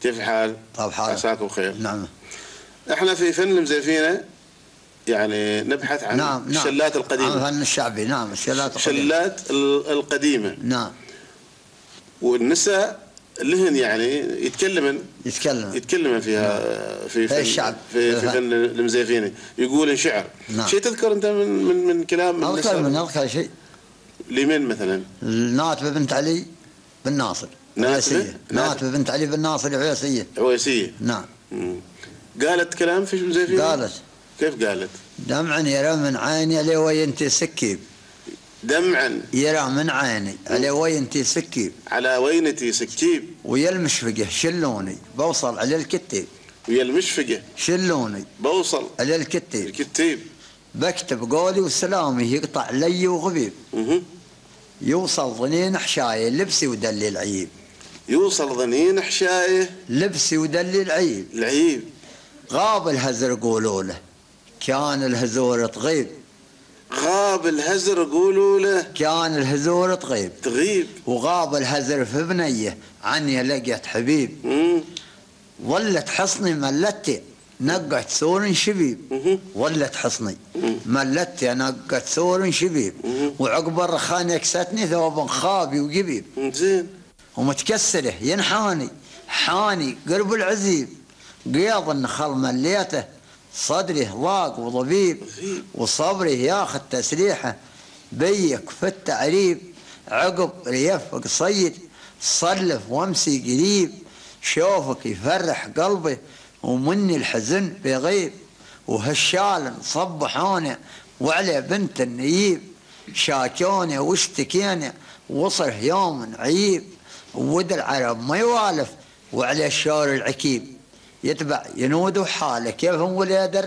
كيف الحال؟ طيب حالك؟ عساكم خير. نعم. احنا في فن المزيفينة يعني نبحث عن نعم. الشلات القديمة. عن الفن الشعبي. نعم. الشلات القديمة. الشلات القديمة. نعم. والنساء لهن يعني يتكلمن فيها. نعم. في الشعب في فن المزيفينة يقولن شعر. نعم. شيء تذكر انت من كلام النساء؟ أذكر شيء. لمن مثلا؟ ناتبة بنت علي بن ناصر. ناتبة بنت علي بن ناصر عويسية. نعم. قالت كلام في المزيفينة؟ قالت. كيف قالت؟ دمعا يرى من عيني علي وينتي سكيب. دمعا يرى من عيني علي وينتي سكيب. على وينتي سكيب. ويا المشفقة شلوني بوصل على الكتيب. ويا المشفقة شلوني بوصل على الكتيب. الكتيب. بكتب قولي وسلامي يقطع لي وغبيب. يوصل ظنين حشاية لبسي ودلي العيب. يوصل ظنين حشاية لبسي ودلي العيب. غاب الهزر قولوا له كان الهزور تغيب. غاب الهزر قولوا له كان الهزور تغيب. وغاب الهزر في بنيه عني لقيت حبيب. ظلت حصني ملتي نقت ثور شبيب. ظلت حصني ملتي نقت ثور شبيب. وعقب الرخان يكستني ثوب خابي وقبيب. زين. ومتكسره ينحاني حاني قرب العزيب. قياض النخل مليته صدره ضاق وضبيب. وصبره ياخذ تسريحه بيك في التعريب. عقب ريفك صيد صلف وامسي قريب. شوفك يفرح قلبي ومني الحزن بيغيب. وهالشال صبحونه وعلى بنت النييب. شاكونه واشتكينا وصل يوم عيب. ود العرب ما يوالف وعلى الشور العكيب. يتبع ينود حاله كيفهم ولا